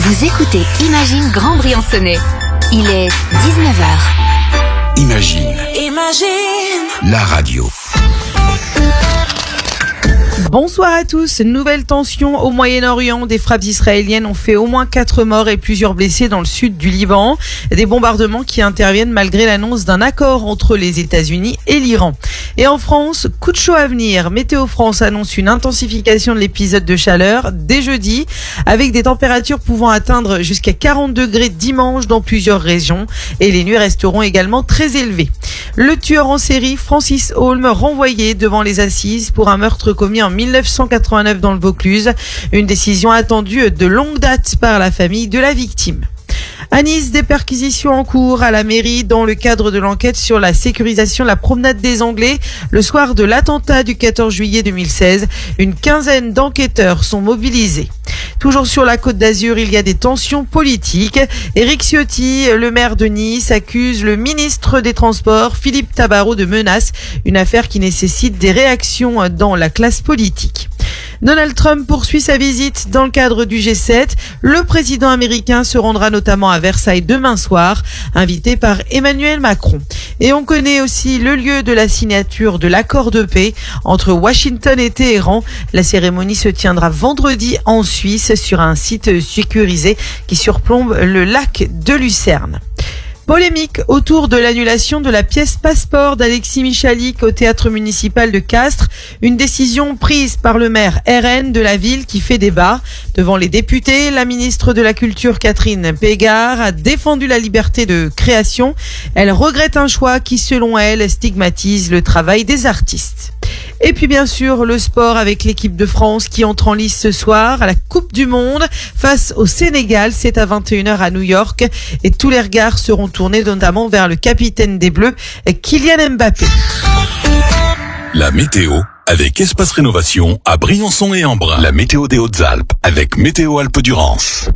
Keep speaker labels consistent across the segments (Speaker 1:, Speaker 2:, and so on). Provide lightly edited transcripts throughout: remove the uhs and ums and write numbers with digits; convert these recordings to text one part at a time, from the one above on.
Speaker 1: Vous écoutez Imagine Grand Briançonnais. Il est 19h.
Speaker 2: Imagine. La radio.
Speaker 3: Bonsoir à tous. Nouvelle tension au Moyen-Orient. Des frappes israéliennes ont fait au moins 4 morts et plusieurs blessés dans le sud du Liban. Des bombardements qui interviennent malgré l'annonce d'un accord entre les États-Unis et l'Iran. Et en France, coup de chaud à venir. Météo France annonce une intensification de l'épisode de chaleur dès jeudi, avec des températures pouvant atteindre jusqu'à 40 degrés dimanche dans plusieurs régions. Et les nuits resteront également très élevées. Le tueur en série, Francis Holm, renvoyé devant les assises pour un meurtre commis en 1989 dans le Vaucluse. Une décision attendue de longue date par la famille de la victime. À Nice, des perquisitions en cours à la mairie dans le cadre de l'enquête sur la sécurisation de la promenade des Anglais. Le soir de l'attentat du 14 juillet 2016, une quinzaine d'enquêteurs sont mobilisés. Toujours sur la Côte d'Azur, il y a des tensions politiques. Éric Ciotti, le maire de Nice, accuse le ministre des Transports, Philippe Tabarot, de menaces. Une affaire qui nécessite des réactions dans la classe politique. Donald Trump poursuit sa visite dans le cadre du G7. Le président américain se rendra notamment à Versailles demain soir, invité par Emmanuel Macron. Et on connaît aussi le lieu de la signature de l'accord de paix entre Washington et Téhéran. La cérémonie se tiendra vendredi en Suisse sur un site sécurisé qui surplombe le lac de Lucerne. Polémique autour de l'annulation de la pièce Passeport d'Alexis Michalik au théâtre municipal de Castres. Une décision prise par le maire RN de la ville qui fait débat. Devant les députés, la ministre de la Culture Catherine Pégard a défendu la liberté de création. Elle regrette un choix qui, selon elle, stigmatise le travail des artistes. Et puis bien sûr, le sport avec l'équipe de France qui entre en lice ce soir à la Coupe du Monde face au Sénégal. C'est à 21h à New York et tous les regards seront tournés notamment vers le capitaine des Bleus, Kylian Mbappé.
Speaker 2: La météo avec Espace Rénovation à Briançon et Embrun. La météo des Hautes-Alpes avec Météo Alpes-Durance.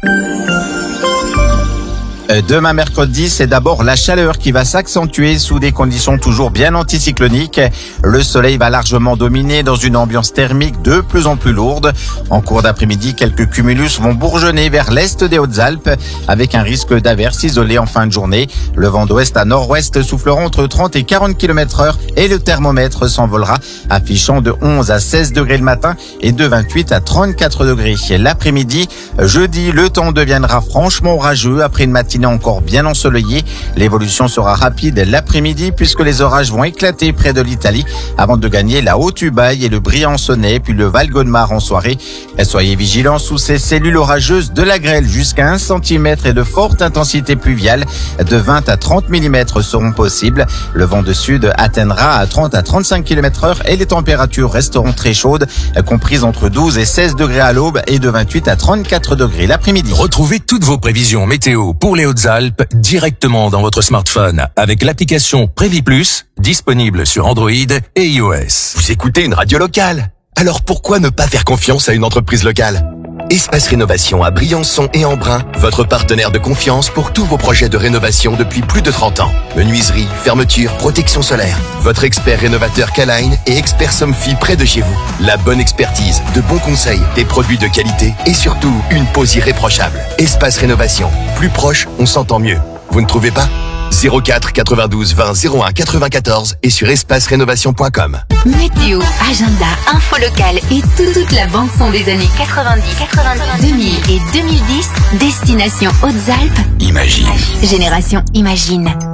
Speaker 4: Demain mercredi, c'est d'abord la chaleur qui va s'accentuer sous des conditions toujours bien anticycloniques. Le soleil va largement dominer dans une ambiance thermique de plus en plus lourde. En cours d'après-midi, quelques cumulus vont bourgeonner vers l'est des Hautes-Alpes avec un risque d'averse isolé en fin de journée. Le vent d'ouest à nord-ouest soufflera entre 30 et 40 km/h et le thermomètre s'envolera, affichant de 11 à 16 degrés le matin et de 28 à 34 degrés l'après-midi. Jeudi, le temps deviendra franchement orageux après une matinée encore bien ensoleillé. L'évolution sera rapide l'après-midi puisque les orages vont éclater près de l'Italie avant de gagner la Haute-Ubaye et le Briançonnais puis le Val-Gaudemar en soirée. Soyez vigilants sous ces cellules orageuses, de la grêle jusqu'à 1 cm et de forte intensité pluviale. De 20 à 30 mm seront possibles. Le vent de sud atteindra à 30 à 35 km/h et les températures resteront très chaudes, comprises entre 12 et 16 degrés à l'aube et de 28 à 34 degrés l'après-midi.
Speaker 5: Retrouvez toutes vos prévisions météo pour les Hautes-Alpes directement dans votre smartphone avec l'application Prévis Plus, disponible sur Android et iOS.
Speaker 6: Vous écoutez une radio locale? Alors pourquoi ne pas faire confiance à une entreprise locale? Espace Rénovation à Briançon et Embrun, votre partenaire de confiance pour tous vos projets de rénovation depuis plus de 30 ans. Menuiserie, fermeture, protection solaire. Votre expert rénovateur K-Line et expert Somfy près de chez vous. La bonne expertise, de bons conseils, des produits de qualité et surtout une pose irréprochable. Espace Rénovation. Plus proche, on s'entend mieux. Vous ne trouvez pas? 04 92 20 01 94 et sur espacerénovation.com.
Speaker 1: Météo, agenda, info locale et toute la bande-son des années 90, 2000 et 2010. Destination Hautes-Alpes.
Speaker 2: Imagine.
Speaker 1: Génération Imagine.